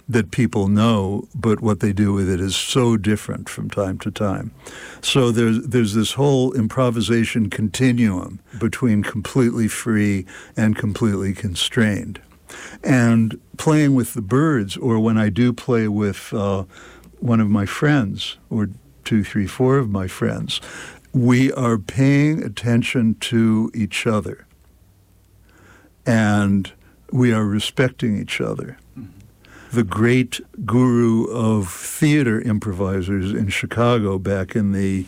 that people know, but what they do with it is so different from time to time. So there's this whole improvisation continuum between completely free and completely constrained. And playing with the Byrds, or when I do play with one of my friends, or 2, 3, 4 of my friends, we are paying attention to each other. And we are respecting each other. The great guru of theater improvisers in Chicago back in the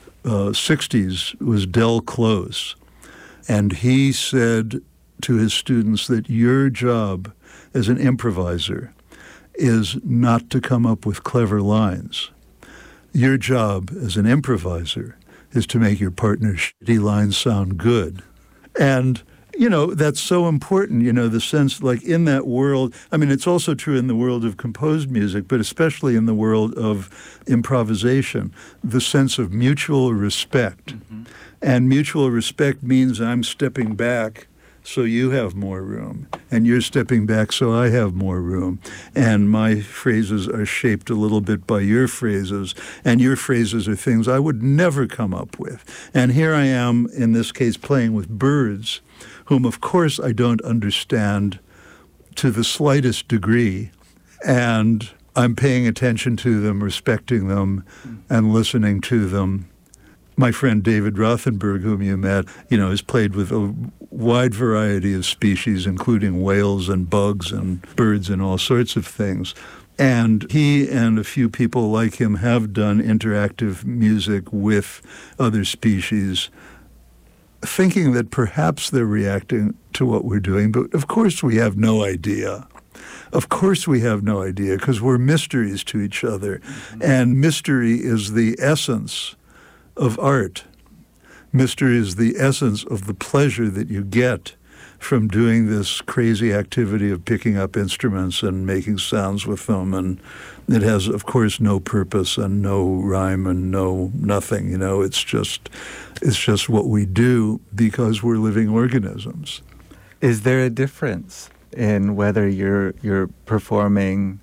60s was Del Close. And he said to his students that your job as an improviser is not to come up with clever lines. Your job as an improviser is to make your partner's shitty lines sound good. And that's so important, the sense, like, in that world. I mean, it's also true in the world of composed music, but especially in the world of improvisation, the sense of mutual respect. Mm-hmm. And mutual respect means I'm stepping back so you have more room, and you're stepping back so I have more room, and my phrases are shaped a little bit by your phrases, and your phrases are things I would never come up with. And here I am, in this case, playing with Byrds, whom, of course, I don't understand to the slightest degree, and I'm paying attention to them, respecting them, and listening to them. My friend David Rothenberg, whom you met, has played with a wide variety of species, including whales and bugs and birds and all sorts of things. And he and a few people like him have done interactive music with other species, thinking that perhaps they're reacting to what we're doing. But of course we have no idea. Of course we have no idea, because we're mysteries to each other. Mm-hmm. And mystery is the essence of art. Mystery is the essence of the pleasure that you get from doing this crazy activity of picking up instruments and making sounds with them. And it has, of course, no purpose and no rhyme and no nothing. It's just what we do because we're living organisms. Is there a difference in whether you're performing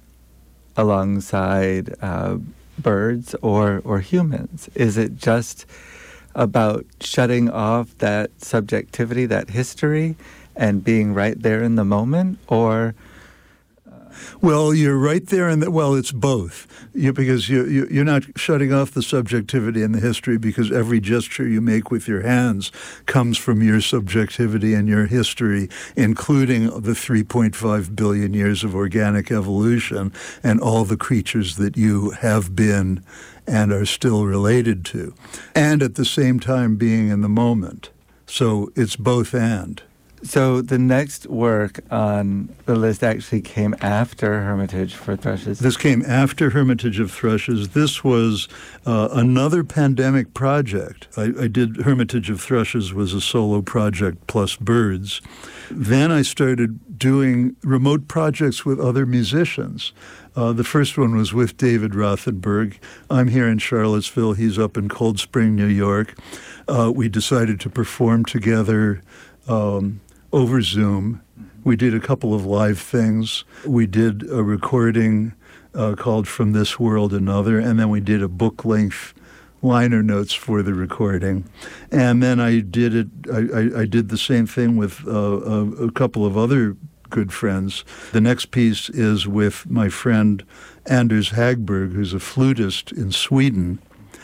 alongside birds or humans? Is it just about shutting off that subjectivity, that history, and being right there in the moment, or? Well, you're right there, it's both. Because you're not shutting off the subjectivity and the history, because every gesture you make with your hands comes from your subjectivity and your history, including the 3.5 billion years of organic evolution and all the creatures that you have been and are still related to, and at the same time being in the moment. So it's both and. So the next work on the list actually came after Hermitage for Thrushes. This came after Hermitage of Thrushes. This was another pandemic project. I did Hermitage of Thrushes was a solo project plus Byrds. Then I started doing remote projects with other musicians. The first one was with David Rothenberg. I'm here in Charlottesville. He's up in Cold Spring, New York. We decided to perform together over Zoom. We did a couple of live things. We did a recording called From This World Another, and then we did a book-length liner notes for the recording. And then I did the same thing with a couple of other good friends. The next piece is with my friend Anders Hagberg, who's a flutist in Sweden.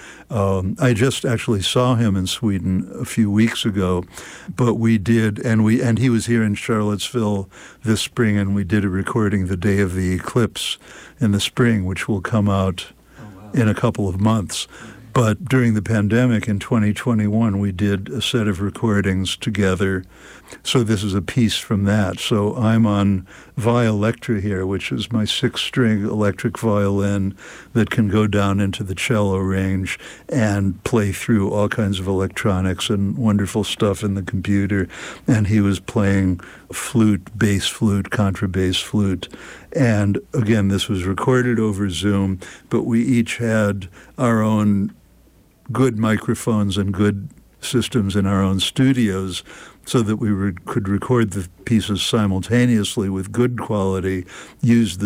I just actually saw him in Sweden a few weeks ago, but we did, and he was here in Charlottesville this spring, and we did a recording the day of the eclipse in the spring, which will come out in a couple of months. But during the pandemic in 2021, we did a set of recordings together. So this is a piece from that. So I'm on Violectra here, which is my 6-string electric violin that can go down into the cello range and play through all kinds of electronics and wonderful stuff in the computer. And he was playing flute, bass flute, contrabass flute. And again, this was recorded over Zoom, but we each had our own good microphones and good systems in our own studios so that we could record the pieces simultaneously with good quality, use the